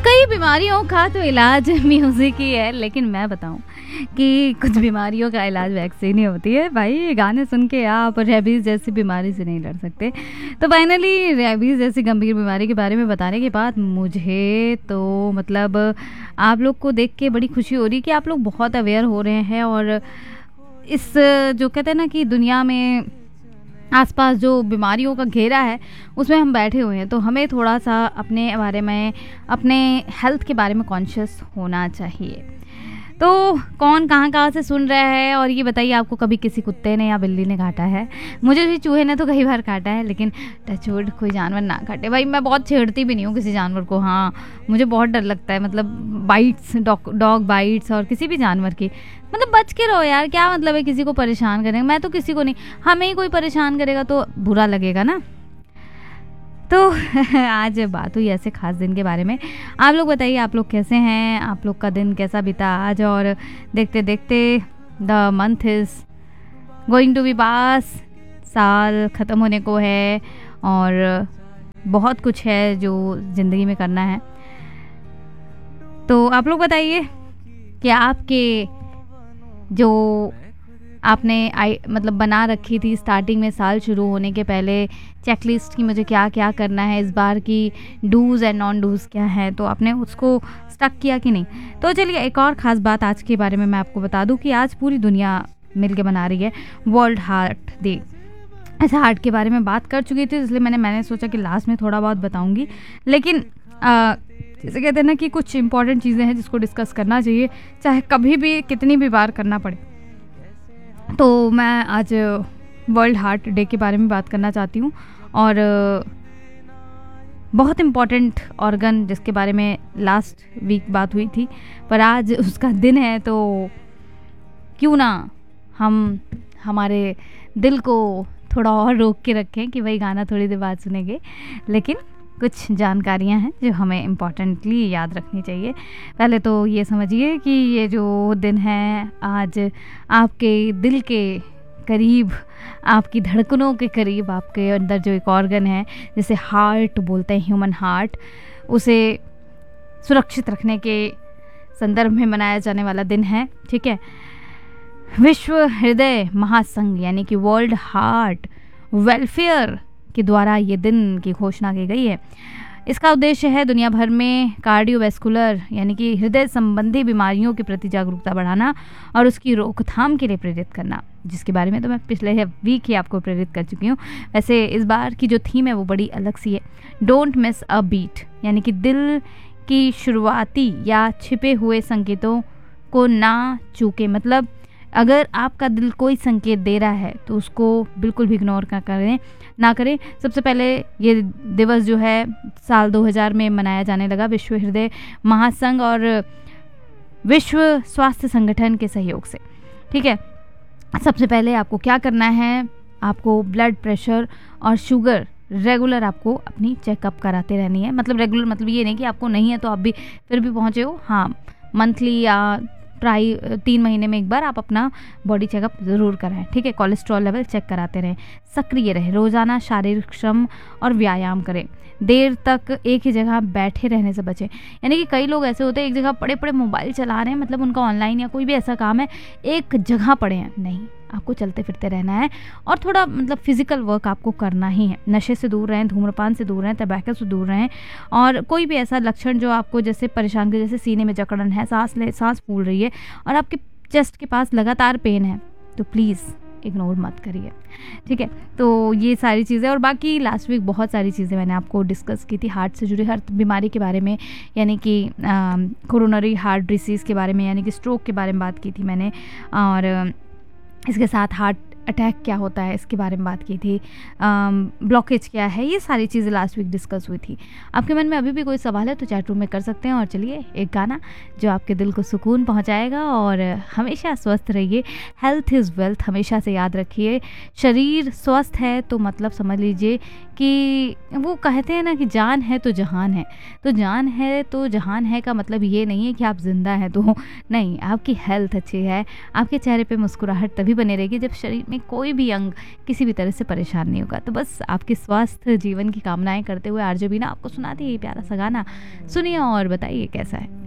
कई बीमारियों का तो इलाज म्यूजिक ही है, लेकिन मैं बताऊं कि कुछ बीमारियों का इलाज वैक्सीन ही होती है। भाई गाने सुन के आप रेबीज जैसी बीमारी से नहीं लड़ सकते। तो फाइनली रेबीज जैसी गंभीर बीमारी के बारे में बताने के बाद मुझे तो मतलब आप लोग को देख के बड़ी खुशी हो रही कि आप लोग बहुत अवेयर हो रहे हैं और इस जो कहते हैं ना कि दुनिया में आसपास जो बीमारियों का घेरा है उसमें हम बैठे हुए हैं, तो हमें थोड़ा सा अपने बारे में, अपने हेल्थ के बारे में कॉन्शियस होना चाहिए। तो कौन कहाँ से सुन रहा है, और ये बताइए आपको कभी किसी कुत्ते ने या बिल्ली ने काटा है? मुझे भी चूहे ने तो कई बार काटा है, लेकिन टचवुड कोई जानवर ना काटे। भाई मैं बहुत छेड़ती भी नहीं हूँ किसी जानवर को। हाँ, मुझे बहुत डर लगता है, मतलब बाइट्स, डॉग बाइट्स और किसी भी जानवर की, मतलब बच के रहो यार। क्या मतलब है किसी को परेशान करने? मैं तो किसी को नहीं, हमें ही कोई परेशान करेगा तो बुरा लगेगा ना। तो आज बात हुई ऐसे खास दिन के बारे में। आप लोग बताइए, आप लोग कैसे हैं? आप लोग का दिन कैसा बीता आज? और देखते देखते the month is going to be पास, साल ख़त्म होने को है और बहुत कुछ है जो ज़िंदगी में करना है। तो आप लोग बताइए कि आपके जो आपने मतलब बना रखी थी स्टार्टिंग में, साल शुरू होने के पहले चेकलिस्ट की मुझे क्या क्या करना है, इस बार की डूज़ एंड नॉन डूज़ क्या है, तो आपने उसको स्टक किया कि नहीं? तो चलिए एक और ख़ास बात आज के बारे में मैं आपको बता दूं कि आज पूरी दुनिया मिलके मना रही है वर्ल्ड हार्ट डे। ऐसा हार्ट के बारे में बात कर चुकी थी, इसलिए मैंने सोचा कि लास्ट में थोड़ा बहुत बताऊँगी, लेकिन जैसे कहते हैं ना कि कुछ इंपॉर्टेंट चीज़ें हैं जिसको डिस्कस करना चाहिए, चाहे कभी भी कितनी भी बार करना पड़े। तो मैं आज वर्ल्ड हार्ट डे के बारे में बात करना चाहती हूँ, और बहुत इम्पॉर्टेंट ऑर्गन जिसके बारे में लास्ट वीक बात हुई थी, पर आज उसका दिन है, तो क्यों ना हम हमारे दिल को थोड़ा और रोक के रखें कि वही गाना थोड़ी देर बाद सुनेंगे, लेकिन कुछ जानकारियां हैं जो हमें इम्पॉर्टेंटली याद रखनी चाहिए। पहले तो ये समझिए कि ये जो दिन है आज आपके दिल के करीब, आपकी धड़कनों के करीब, आपके अंदर जो एक ऑर्गन है जिसे हार्ट बोलते हैं, ह्यूमन हार्ट, उसे सुरक्षित रखने के संदर्भ में मनाया जाने वाला दिन है। ठीक है, विश्व हृदय महासंघ यानी कि वर्ल्ड हार्ट वेलफेयर के द्वारा ये दिन की घोषणा की गई है। इसका उद्देश्य है दुनिया भर में कार्डियोवैस्कुलर यानी कि हृदय संबंधी बीमारियों के प्रति जागरूकता बढ़ाना और उसकी रोकथाम के लिए प्रेरित करना, जिसके बारे में तो मैं पिछले वीक ही आपको प्रेरित कर चुकी हूँ। वैसे इस बार की जो थीम है वो बड़ी अलग सी है, डोंट मिस अ बीट, यानी कि दिल की शुरुआती या छिपे हुए संकेतों को ना चूके। मतलब अगर आपका दिल कोई संकेत दे रहा है तो उसको बिल्कुल भी इग्नोर ना करें। सबसे पहले ये दिवस जो है साल 2000 में मनाया जाने लगा विश्व हृदय महासंघ और विश्व स्वास्थ्य संगठन के सहयोग से। ठीक है, सबसे पहले आपको क्या करना है, आपको ब्लड प्रेशर और शुगर रेगुलर आपको अपनी चेकअप कराते रहनी है। मतलब रेगुलर मतलब ये नहीं कि आपको नहीं है तो आप भी फिर भी पहुँचे हो। हाँ, मंथली या 3 महीने में एक बार आप अपना बॉडी चेकअप ज़रूर कराएं। ठीक है, कोलेस्ट्रॉल लेवल चेक कराते रहें, सक्रिय रहें, रोज़ाना शारीरिक श्रम और व्यायाम करें, देर तक एक ही जगह बैठे रहने से बचें। यानी कि कई लोग ऐसे होते हैं एक जगह पड़े पड़े मोबाइल चला रहे हैं, मतलब उनका ऑनलाइन या कोई भी ऐसा काम है, एक जगह पड़े हैं, नहीं, आपको चलते फिरते रहना है और थोड़ा मतलब फिजिकल वर्क आपको करना ही है। नशे से दूर रहें, धूम्रपान से दूर रहें, तंबाकू से दूर रहें, और कोई भी ऐसा लक्षण जो आपको जैसे परेशान करे, जैसे सीने में जकड़न है, सांस फूल रही है और आपके चेस्ट के पास लगातार पेन है, तो प्लीज़ इग्नोर मत करिए। ठीक है, तो ये सारी चीज़ें और बाकी लास्ट वीक बहुत सारी चीज़ें मैंने आपको डिस्कस की थी हार्ट से जुड़ी हर बीमारी के बारे में, यानी कि कोरोनरी हार्ट डिसीज़ के बारे में, यानी कि स्ट्रोक के बारे में बात की थी मैंने, और इसके साथ हार्ट अटैक क्या होता है इसके बारे में बात की थी, ब्लॉकेज क्या है, ये सारी चीज़ें लास्ट वीक डिस्कस हुई थी। आपके मन में अभी भी कोई सवाल है तो चैट रूम में कर सकते हैं। और चलिए एक गाना जो आपके दिल को सुकून पहुंचाएगा, और हमेशा स्वस्थ रहिए। हेल्थ इज़ वेल्थ हमेशा से याद रखिए। शरीर स्वस्थ है तो मतलब समझ लीजिए कि वो कहते हैं ना कि जान है तो जहान है। तो जान है तो जहान है का मतलब ये नहीं है कि आप ज़िंदा हैं तो नहीं, आपकी हेल्थ अच्छी है, आपके चेहरे पे मुस्कुराहट तभी बनी रहेगी जब शरीर में कोई भी अंग किसी भी तरह से परेशान नहीं होगा। तो बस आपके स्वस्थ जीवन की कामनाएँ करते हुए आरजे बीना आपको सुनाती है ये प्यारा सा गाना। सुनिए और बताइए कैसा है।